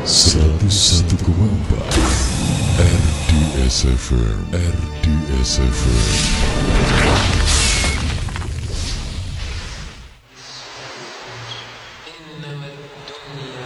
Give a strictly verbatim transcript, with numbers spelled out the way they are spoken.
seratus satu koma empat R D S F M R D S F M